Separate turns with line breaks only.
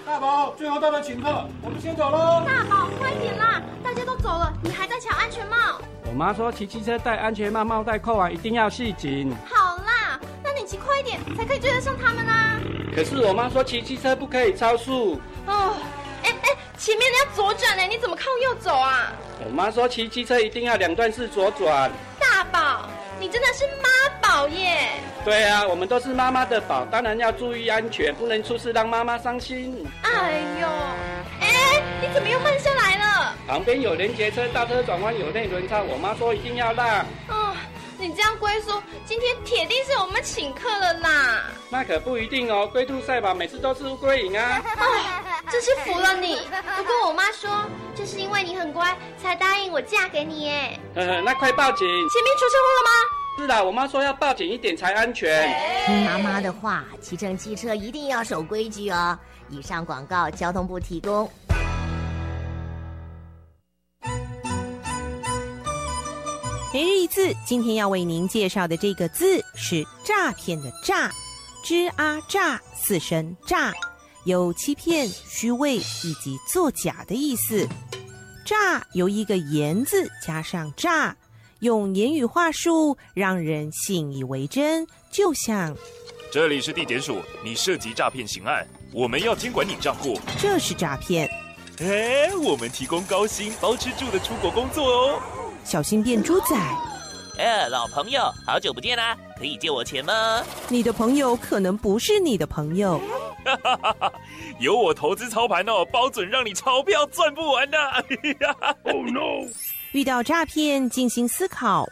大宝，最后到了请客，我们先走喽。
大宝，快点啦！大家都走了，你还在抢安全帽。
我妈说骑机车戴安全帽，帽带扣完一定要系紧。
好啦，那你骑快一点，才可以追得上他们啊。
可是我妈说骑机车不可以超速。
哦，前面要左转呢，你怎么靠右走啊？
我妈说骑机车一定要2段式左转。
大宝，你真的是妈宝耶！
对啊，我们都是妈妈的宝，当然要注意安全，不能出事让妈妈伤心。
哎呦，你怎么又慢下来了？
旁边有连结车，大车转弯有内轮差，我妈说一定要让。
哦，你这样龟叔，今天铁定是我们请客了啦。
那可不一定哦，龟兔赛跑每次都是乌龟赢啊。
真是服了你。不过我妈说，就是因为你很乖，才答应我嫁给你耶。
那快报警！
前面出车祸了吗？
是啦，我妈说要报警一点才安全。
听妈妈的话，骑乘机车一定要守规矩哦。以上广告交通部提供。
每日一字，今天要为您介绍的这个字是诈骗的诈，吱啊诈4声诈，有欺骗、虚伪以及作假的意思。诈由一个言字加上诈，用言语话术让人信以为真，就像
这里是地检署，你涉及诈骗刑案，我们要监管你账户，
这是诈骗。
我们提供高薪包吃住的出国工作哦。
小心变猪仔，
老朋友，好久不见啦，可以借我钱吗？
你的朋友可能不是你的朋友。
有我投资操盘哦，包准让你钞票赚不完的。Oh no！
遇到诈骗，静心思考，